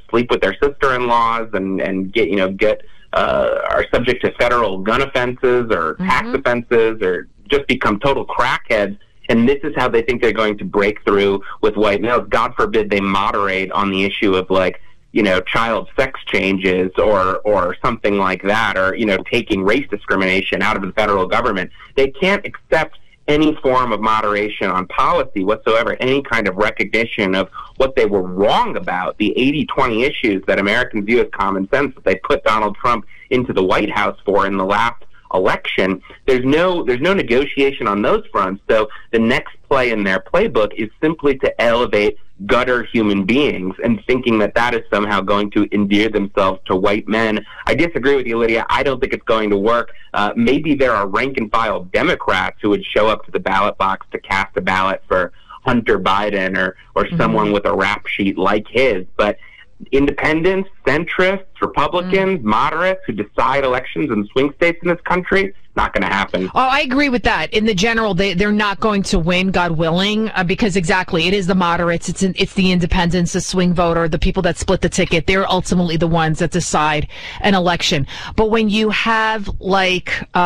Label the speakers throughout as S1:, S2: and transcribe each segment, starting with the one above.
S1: sleep with their sister-in-laws and get are subject to federal gun offenses or tax offenses or just become total crackheads. And this is how they think they're going to break through with white males. God forbid they moderate on the issue of, like, child sex changes or something like that, or, taking race discrimination out of the federal government. They can't accept any form of moderation on policy whatsoever, any kind of recognition of what they were wrong about, the 80-20 issues that Americans view as common sense that they put Donald Trump into the White House for in the last election. There's no negotiation on those fronts. So the next play in their playbook is simply to elevate gutter human beings and thinking that is somehow going to endear themselves to white men. I disagree with you, Lydia. I don't think it's going to work. Maybe there are rank-and-file Democrats who would show up to the ballot box to cast a ballot for Hunter Biden or someone with a rap sheet like his, but independents, centrists, Republicans, moderates who decide elections in swing states in this country, not going to happen.
S2: Oh, I agree with that. In the general, they're not going to win, God willing, because exactly, it is the moderates, it's the independents, the swing voter, the people that split the ticket. They're ultimately the ones that decide an election. But when you have, like,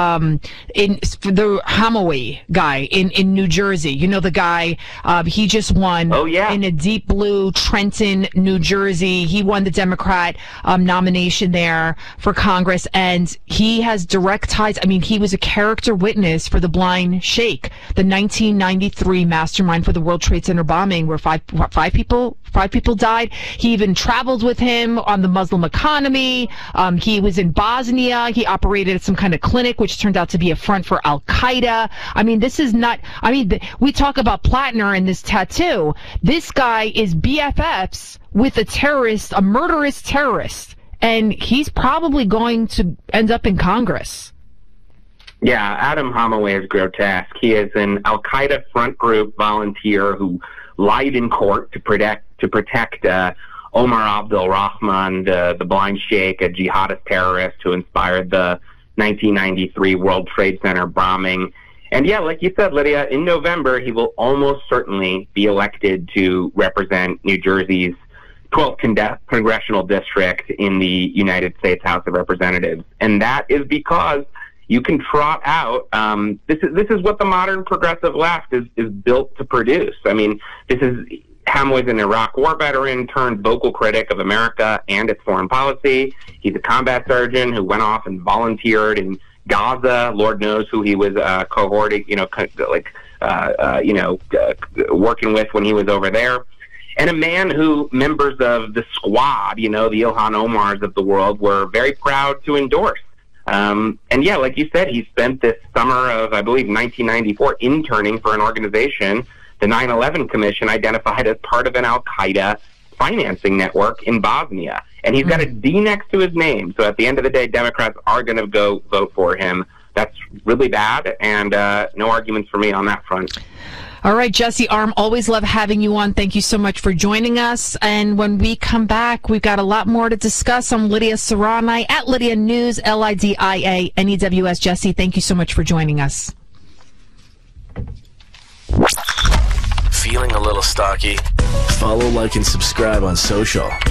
S2: the Hamaway guy in New Jersey, the guy, he just won in a deep blue Trenton, New Jersey. He won the Democrat nomination there for Congress, and he has direct ties. I mean, he was a character witness for the Blind Sheikh, the 1993 mastermind for the World Trade Center bombing, where five people died. He even traveled with him on the Muslim economy. He was in Bosnia. He operated at some kind of clinic, which turned out to be a front for Al Qaeda. I mean, this is not. I mean, we talk about Plattner and this tattoo. This guy is BFFs with a terrorist, a murderous terrorist, and he's probably going to end up in Congress.
S1: Yeah, Adam Hamaway is grotesque. He is an Al-Qaeda front group volunteer who lied in court to protect Omar Abdul Rahman, the Blind Sheikh, a jihadist terrorist who inspired the 1993 World Trade Center bombing. And yeah, like you said, Lydia, in November he will almost certainly be elected to represent New Jersey's 12th congressional district in the United States House of Representatives. And that is because you can trot out, this is what the modern progressive left is built to produce. I mean, Hamaway's an Iraq war veteran turned vocal critic of America and its foreign policy. He's a combat surgeon who went off and volunteered in Gaza. Lord knows who he was cohorting, working with when he was over there. And a man who members of the squad, the Ilhan Omars of the world, were very proud to endorse. And yeah, like you said, he spent this summer of, I believe, 1994 interning for an organization the 9/11 Commission identified as part of an Al-Qaeda financing network in Bosnia. And he's got a D next to his name. So at the end of the day, Democrats are going to go vote for him. That's really bad, and no arguments for me on that front.
S2: All right, Jesse Arm, always love having you on. Thank you so much for joining us. And when we come back, we've got a lot more to discuss. I'm Lydia Serrani at Lydia News, LIDIA-NEWS. Jesse, thank you so much for joining us.
S3: Feeling a little stocky? Follow, like, and subscribe on social.